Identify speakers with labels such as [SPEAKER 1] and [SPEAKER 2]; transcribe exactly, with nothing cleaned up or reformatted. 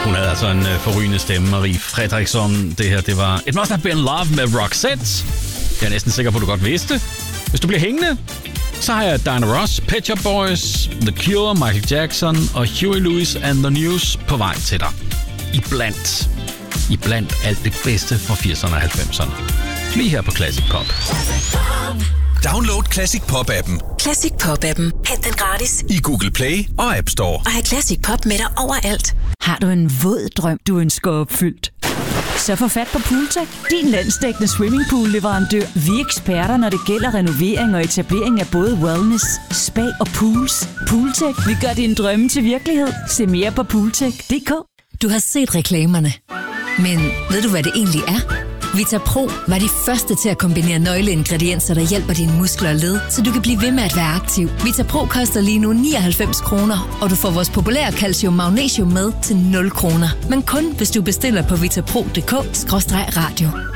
[SPEAKER 1] Hun havde altså en uh, forrygende stemme, Marie Fredriksson. Det her, det var It Must Have Been Love med Roxette. Jeg er næsten sikker på, at du godt vidste. Hvis du bliver hængende, så har jeg Diana Ross, Pet Shop Boys, The Cure, Michael Jackson og Huey Lewis and the News på vej til dig. I blandt. I blandt alt det bedste fra firserne og halvfemserne. Lige her på Classic Pop.
[SPEAKER 2] Download Classic Pop-appen.
[SPEAKER 3] Classic Pop-appen. Hent den gratis
[SPEAKER 2] I Google Play og App Store.
[SPEAKER 3] og have Classic Pop med dig overalt.
[SPEAKER 4] Har du en våd drøm, du ønsker opfyldt? Så få fat på Pooltech, din landsdækkende swimmingpool-leverandør. Vi er eksperter, når det gælder renovering og etablering af både wellness, spa og pools. Pooltech, vi gør dine drømme til virkelighed. Se mere på pooltech punktum d k.
[SPEAKER 5] Du har set reklamerne, men ved du, hvad det egentlig er? VitaPro var de første til at kombinere nøgleingredienser, der hjælper dine muskler og led, så du kan blive ved med at være aktiv. VitaPro koster lige nu nioghalvfems kroner, og du får vores populære calcium magnesium med til nul kroner. Men kun hvis du bestiller på vitapro punktum d k skråstreg radio.